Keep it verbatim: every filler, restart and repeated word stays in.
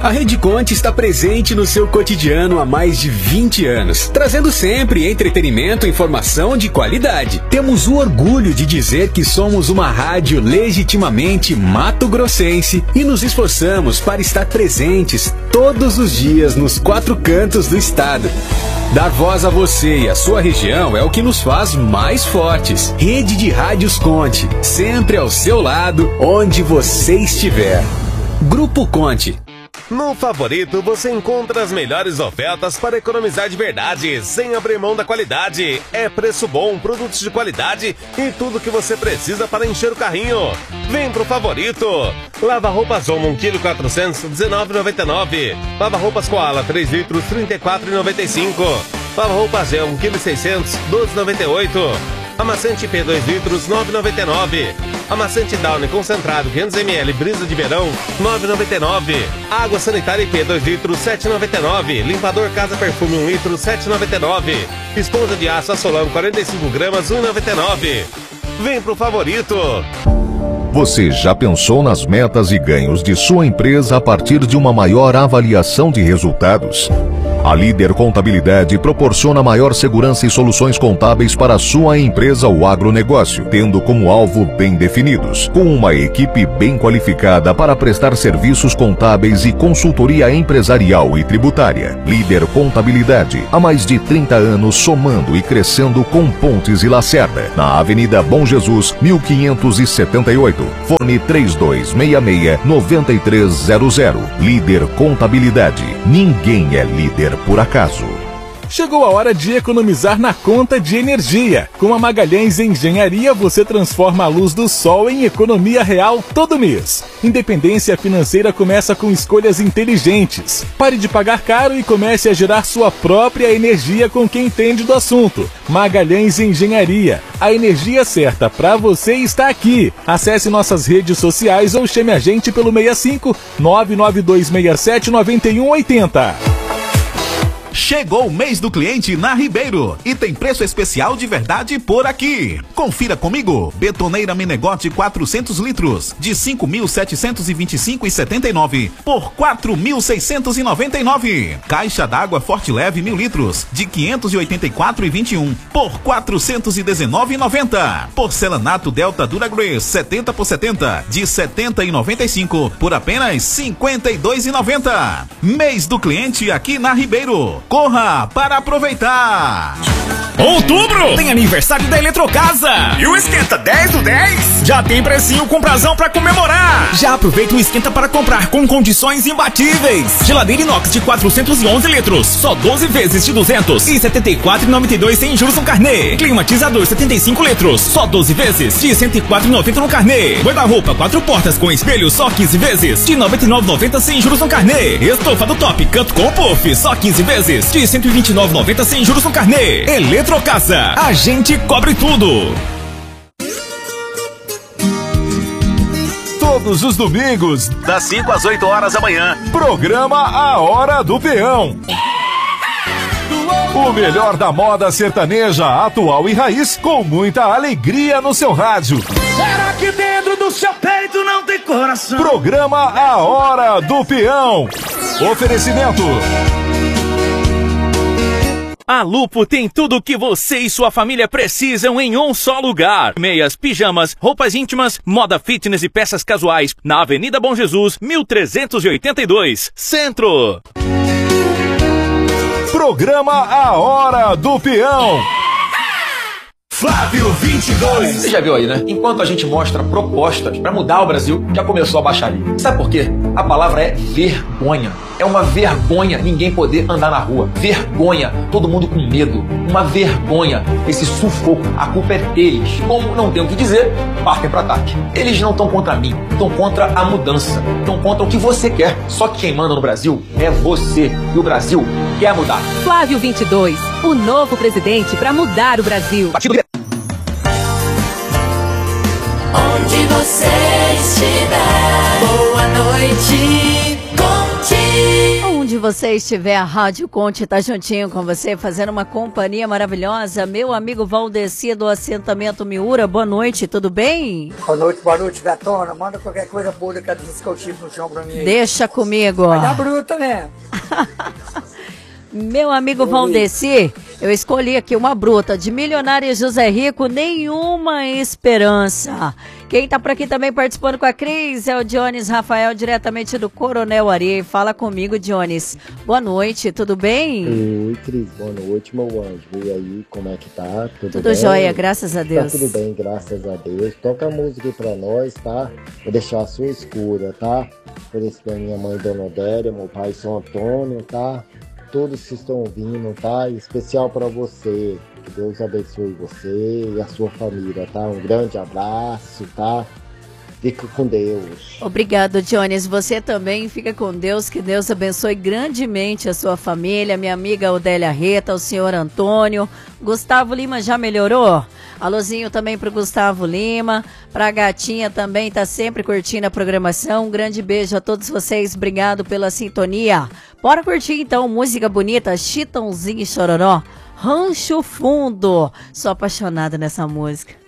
A Rede Conte está presente no seu cotidiano há mais de vinte anos, trazendo sempre entretenimento e informação de qualidade. Temos o orgulho de dizer que somos uma rádio legitimamente mato-grossense e nos esforçamos para estar presentes todos os dias nos quatro cantos do estado. Dar voz a você e a sua região é o que nos faz mais fortes. Rede de Rádios Conte, sempre ao seu lado, onde você estiver. Grupo Conte. No Favorito você encontra as melhores ofertas para economizar de verdade, sem abrir mão da qualidade. É preço bom, produtos de qualidade e tudo que você precisa para encher o carrinho. Vem pro Favorito. Lava roupas Omo um quilo quatrocentos, dezenove reais e noventa e nove centavos. Lava roupas Koala três litros, trinta e quatro reais e noventa e cinco centavos. Lava roupas Gel um quilo e seiscentos, doze reais e noventa e oito centavos. Amaciante P dois litros, nove reais e noventa e nove centavos. Amaciante Downy concentrado quinhentos mililitros, brisa de verão, nove reais e noventa e nove centavos. Água sanitária I P dois litros, sete reais e noventa e nove centavos. Limpador Casa Perfume um litro, sete reais e noventa e nove centavos. Esponja de aço Assolão quarenta e cinco gramas, um real e noventa e nove centavos. Vem pro Favorito. Você já pensou nas metas e ganhos de sua empresa a partir de uma maior avaliação de resultados? A Líder Contabilidade proporciona maior segurança e soluções contábeis para a sua empresa ou agronegócio, tendo como alvo bem definidos, com uma equipe bem qualificada para prestar serviços contábeis e consultoria empresarial e tributária. Líder Contabilidade, há mais de trinta anos somando e crescendo com Pontes e Lacerda, na Avenida Bom Jesus, mil quinhentos e setenta e oito. Fone três dois seis seis, nove três zero zero. Líder Contabilidade. Ninguém é líder por acaso. Chegou a hora de economizar na conta de energia. Com a Magalhães Engenharia, você transforma a luz do sol em economia real todo mês. Independência financeira começa com escolhas inteligentes. Pare de pagar caro e comece a gerar sua própria energia com quem entende do assunto. Magalhães Engenharia. A energia certa para você está aqui. Acesse nossas redes sociais ou chame a gente pelo seis cinco, nove nove dois seis sete, nove um oito zero. Chegou o mês do cliente na Ribeiro e tem preço especial de verdade por aqui. Confira comigo. Betoneira Menegote quatrocentos litros de cinco mil setecentos e vinte e cinco reais e setenta e nove centavos por quatro mil seiscentos e noventa e nove reais. Caixa d'água Forte Leve mil litros de quinhentos e oitenta e quatro reais e vinte e um centavos por quatrocentos e dezenove reais e noventa centavos. Porcelanato Delta Duragrace setenta por setenta de setenta reais e noventa e cinco centavos por apenas cinquenta e dois reais e noventa centavos. Mês do cliente aqui na Ribeiro. Corra para aproveitar! Outubro tem aniversário da Eletrocasa e o Esquenta dez do dez já tem precinho com prazão pra comemorar. Já aproveita o Esquenta para comprar com condições imbatíveis. Geladeira inox de quatrocentos e onze litros, só doze vezes de duzentos e setenta e quatro reais e noventa e dois centavos sem juros no carnê. Climatizador setenta e cinco litros, só doze vezes de cento e quatro reais e noventa centavos no carnê. Guarda-roupa quatro portas com espelho, só quinze vezes de noventa e nove reais e noventa centavos sem juros no carnê. Estofa do Top Canto com puff, só quinze vezes de cento e vinte e nove reais e noventa centavos sem juros no carnê. Eletrocasa, a gente cobre tudo. Todos os domingos, Das cinco às oito horas da manhã. programa A Hora do Peão. O melhor da moda sertaneja, atual e raiz, com muita alegria no seu rádio. Será que dentro do seu peito não tem coração? Programa A Hora do Peão. Oferecimento. A Lupo tem tudo o que você e sua família precisam em um só lugar. Meias, pijamas, roupas íntimas, moda fitness e peças casuais. Na Avenida Bom Jesus, mil trezentos e oitenta e dois, Centro. Programa A Hora do Peão. Flávio vinte e dois. Você já viu aí, né? Enquanto a gente mostra propostas para mudar o Brasil, já começou a baixaria. Sabe por quê? A palavra é vergonha. É uma vergonha ninguém poder andar na rua. Vergonha. Todo mundo com medo. Uma vergonha. Esse sufoco. A culpa é deles. Como não tem o que dizer, partem para ataque. Eles não estão contra mim. Estão contra a mudança. Estão contra o que você quer. Só que quem manda no Brasil é você. E o Brasil quer mudar. Flávio vinte e dois. O novo presidente para mudar o Brasil. Partido Onde você estiver, boa noite, Conte. Onde você estiver, a Rádio Conte tá juntinho com você, fazendo uma companhia maravilhosa. Meu amigo Valdeci do assentamento Miura, boa noite, tudo bem? Boa noite, boa noite, Betona. Manda qualquer coisa boa daquela que eu tive no chão pra mim aí. Deixa comigo. Vai dar bruta, né? Meu amigo Valdeci, eu escolhi aqui uma bruta de Milionário José Rico, Nenhuma Esperança. Quem tá por aqui também participando com a Cris é o Dionis Rafael, diretamente do Coronel Ari. Fala comigo, Dionis. Boa noite, tudo bem? Oi, Cris, boa noite, meu anjo. E aí, como é que tá? Tudo, tudo bem? Jóia, graças a Deus. Tá tudo bem, graças a Deus. Toca a música aí pra nós, tá? Vou deixar a sua escura, tá? Por isso pra minha mãe, Dona Odélia, meu pai, São Antônio, tá? Todos que estão ouvindo, tá? Em especial para você. Que Deus abençoe você e a sua família, tá? Um grande abraço, tá? Fica com Deus. Obrigado, Dionis. Você também fica com Deus. Que Deus abençoe grandemente a sua família. Minha amiga Odélia Reta, o senhor Antônio. Gustavo Lima já melhorou? Alôzinho também pro Gustavo Lima. Pra gatinha também, tá sempre curtindo a programação. Um grande beijo a todos vocês. Obrigado pela sintonia. Bora curtir então música bonita, Chitãozinho e Chororó. Rancho Fundo. Sou apaixonada nessa música.